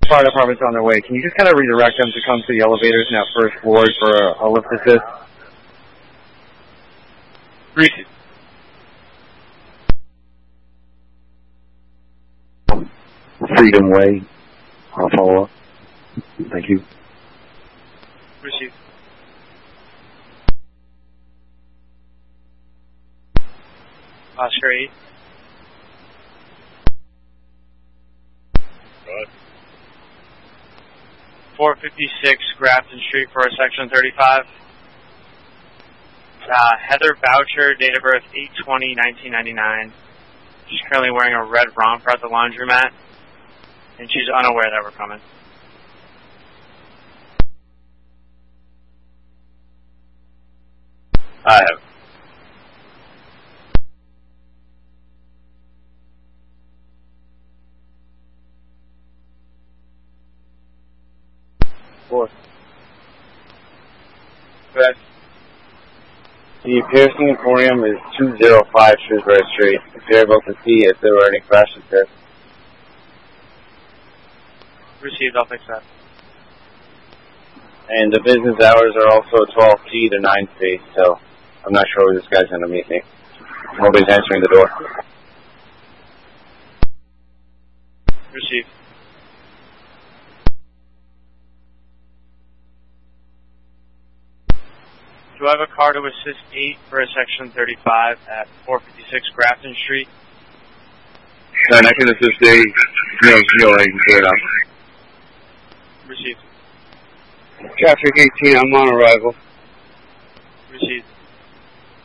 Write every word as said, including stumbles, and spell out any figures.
fire department's on their way. Can you just kind of redirect them to come to the elevators in that first floor for a, a lift assist? Received. Freedom Way. I'll follow up. Thank you. Received. Oscar eight. Good. four fifty-six Grafton Street for a section thirty-five. Uh, Heather Boucher, date of birth eight twenty nineteen ninety-nine. She's currently wearing a red romper at the laundromat, and she's unaware that we're coming. I have. Four. Correct. The Piercing Emporium is two oh five Shrewsbury Street. If you're able to see if there were any crashes there. Received, I'll fix that. And the business hours are also twelve P to nine P, so I'm not sure where this guy's going to meet me. Nobody's answering the door. Received. Do I have a car to assist eight for a section thirty-five at four fifty-six Grafton Street? And I can assist a, you know, you know, I can clear it out. Received. Traffic eighteen, I'm on arrival. Received.